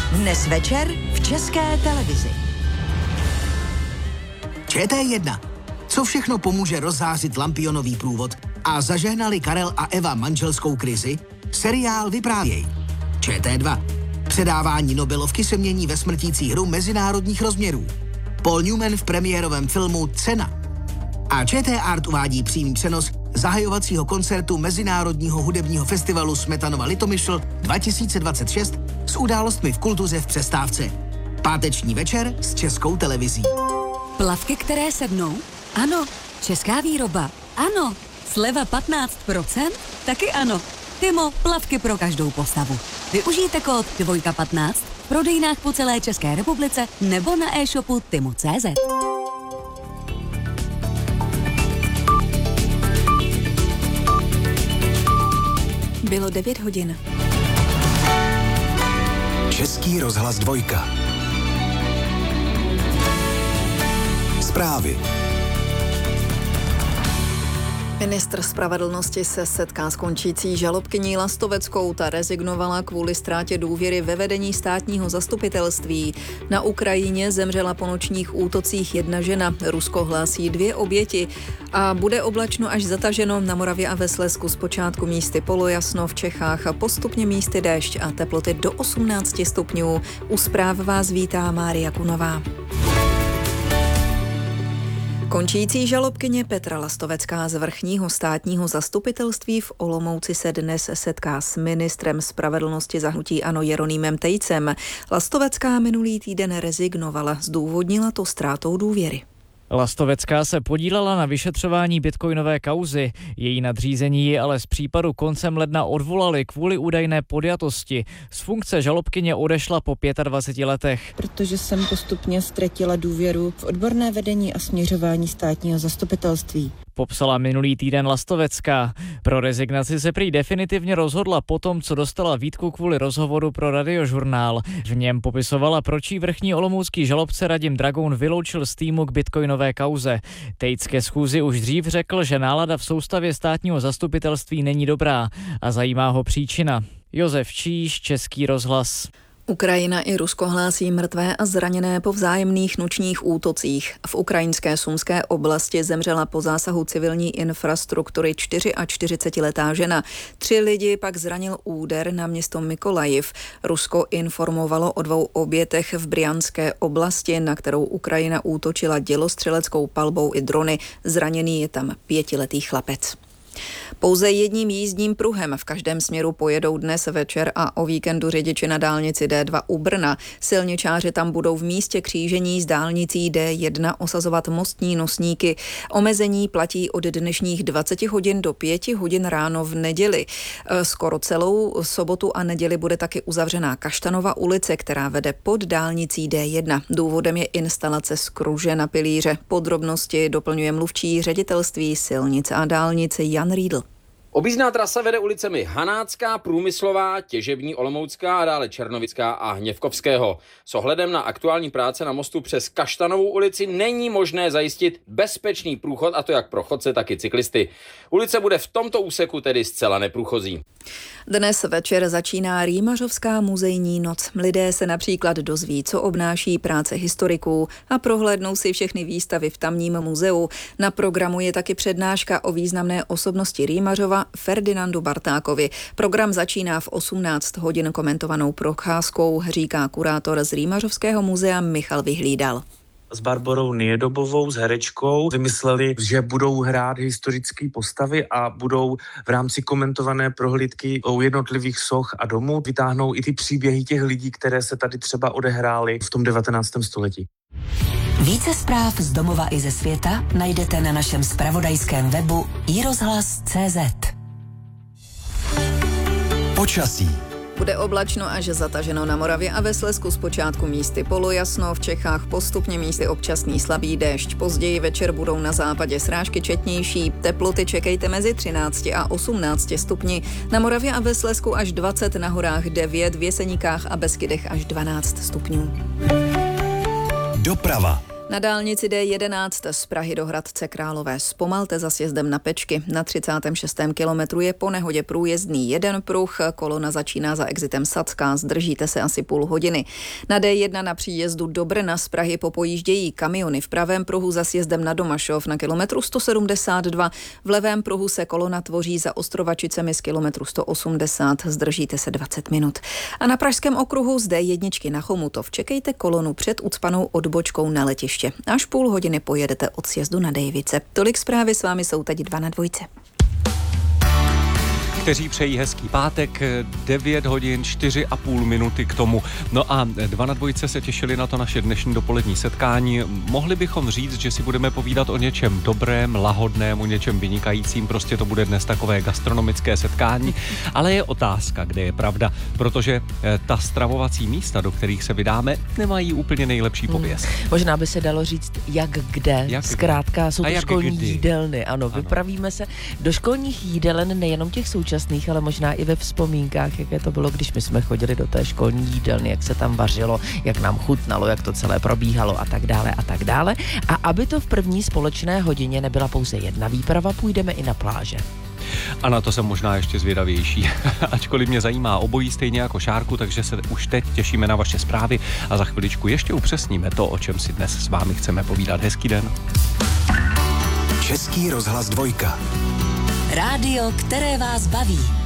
Dnes večer v České televizi. ČT1. Co všechno pomůže rozzářit lampionový průvod a zažehnali Karel a Eva manželskou krizi? Seriál Vyprávěj. ČT2. Předávání Nobelovky se mění ve smrtící hru mezinárodních rozměrů. Paul Newman v premiérovém filmu Cena. A ČT Art uvádí přímý přenos zahajovacího koncertu Mezinárodního hudebního festivalu Smetanova Litomyšl 2026 s událostmi v kultuře v přestávce. Páteční večer s Českou televizí. Plavky, které sednou? Ano. Česká výroba? Ano. Sleva 15%? Taky ano. Timo, plavky pro každou postavu. Využijte kód 215 v prodejnách po celé České republice nebo na e-shopu timo.cz. Bylo 9 hodin. Český rozhlas 2. Zprávy. Ministr spravedlnosti se setká s končící žalobkyní Lastoveckou. Ta rezignovala kvůli ztrátě důvěry ve vedení státního zastupitelství. Na Ukrajině zemřela po nočních útocích jedna žena. Rusko hlásí 2 oběti. A bude oblačno až zataženo na Moravě a ve Slezsku. Zpočátku místy polojasno, v Čechách a postupně místy déšť a teploty do 18 stupňů. U zpráv vás vítá Mária Kunová. Končící žalobkyně Petra Lastovecká z vrchního státního zastupitelství v Olomouci se dnes setká s ministrem spravedlnosti za hnutí ANO Jeronýmem Tejcem. Lastovecká minulý týden rezignovala, zdůvodnila to ztrátou důvěry. Lastovecká se podílela na vyšetřování bitcoinové kauzy. Její nadřízení ji ale z případu koncem ledna odvolali kvůli údajné podjatosti. Z funkce žalobkyně odešla po 25 letech. Protože jsem postupně ztratila důvěru v odborné vedení a směřování státního zastupitelství. Popsala minulý týden Lastovecká. Pro rezignaci se prý definitivně rozhodla potom, co dostala výtku kvůli rozhovoru pro Radiožurnál. V něm popisovala, proč jí vrchní olomoucký žalobce Radim Dragoun vyloučil z týmu k bitcoinové kauze. Tejc ke schůzi už dřív řekl, že nálada v soustavě státního zastupitelství není dobrá a zajímá ho příčina. Josef Číš, Český rozhlas. Ukrajina i Rusko hlásí mrtvé a zraněné po vzájemných nočních útocích. V ukrajinské Sumské oblasti zemřela po zásahu civilní infrastruktury 44letá žena. 3 lidi pak zranil úder na město Mykolajiv. Rusko informovalo o 2 obětech v Bryanské oblasti, na kterou Ukrajina útočila dělostřeleckou palbou i drony. Zraněný je tam 5letý chlapec. Pouze jedním jízdním pruhem v každém směru pojedou dnes večer a o víkendu řidiči na dálnici D2 u Brna. Silničáři tam budou v místě křížení s dálnicí D1 osazovat mostní nosníky. Omezení platí od dnešních 20 hodin do 5 hodin ráno v neděli. Skoro celou sobotu a neděli bude taky uzavřená Kaštanova ulice, která vede pod dálnicí D1. Důvodem je instalace skruže na pilíře. Podrobnosti doplňuje mluvčí ředitelství silnic a dálnice Jan Riedl. Objízdná trasa vede ulicemi Hanácká, Průmyslová, Těžební, Olomoucká a dále Černovická a Hněvkovského. S ohledem na aktuální práce na mostu přes Kaštanovou ulici není možné zajistit bezpečný průchod, a to jak pro chodce, tak i cyklisty. Ulice bude v tomto úseku tedy zcela neprůchozí. Dnes večer začíná Rýmařovská muzejní noc. Lidé se například dozví, co obnáší práce historiků a prohlédnou si všechny výstavy v tamním muzeu. Na programu je taky přednáška o významné osobnosti Rýmařova Ferdinandu Bartákovi. Program začíná v 18 hodin komentovanou procházkou, říká kurátor z Rýmařovského muzea Michal Vyhlídal. S Barborou Niedobovou, s herečkou, vymysleli, že budou hrát historické postavy a budou v rámci komentované prohlídky o jednotlivých soch a domů vytáhnou i ty příběhy těch lidí, které se tady třeba odehrály v tom 19. století. Více zpráv z domova i ze světa najdete na našem zpravodajském webu iRozhlas.cz. Počasí. Bude oblačno až zataženo na Moravě a ve Slezsku, zpočátku místy polojasno, v Čechách postupně místy občasný slabý déšť. Později večer budou na západě srážky četnější. Teploty čekejte mezi 13 a 18 stupni. Na Moravě a ve Slezsku až 20, na horách 9, v Jeseníkách a Beskydech až 12 stupňů. Doprava. Na dálnici D11 z Prahy do Hradce Králové zpomalte za sjezdem na Pečky. Na 36. kilometru je po nehodě průjezdný jeden pruh, kolona začíná za exitem Sacká, zdržíte se asi půl hodiny. Na D1 na příjezdu do Brna z Prahy popojíždějí kamiony v pravém pruhu za sjezdem na Domašov na kilometru 172, v levém pruhu se kolona tvoří za Ostrovačicemi z kilometru 180, zdržíte se 20 minut. A na pražském okruhu z D1 na Chomutov čekejte kolonu před ucpanou odbočkou na letiště. Až půl hodiny pojedete od sjezdu na Dejvice. Tolik zprávy, s vámi jsou teď 2 na 2. Kteří přejí hezký pátek, 9 hodin 4,5 minuty k tomu. No a 2 na 2 se těšili na to naše dnešní dopolední setkání. Mohli bychom říct, že si budeme povídat o něčem dobrém, lahodném, o něčem vynikajícím, prostě to bude dnes takové gastronomické setkání, ale je otázka, kde je pravda, protože ta stravovací místa, do kterých se vydáme, nemají úplně nejlepší pověst. Možná by se dalo říct, jak kde. Zkrátka jsou to školní jídelny. Ano, vypravíme se do školních jídelen, nejenom těch současných, ale možná i ve vzpomínkách, jaké to bylo, když my jsme chodili do té školní jídelny, jak se tam vařilo, jak nám chutnalo, jak to celé probíhalo a tak dále a tak dále. A aby to v první společné hodině nebyla pouze jedna výprava, půjdeme i na pláže. A na to jsem možná ještě zvědavější. Ačkoliv mě zajímá obojí stejně jako Šárku, takže se už teď těšíme na vaše zprávy a za chviličku ještě upřesníme to, o čem si dnes s vámi chceme povídat. Hezký den. Český rozhlas 2. Rádio, které vás baví.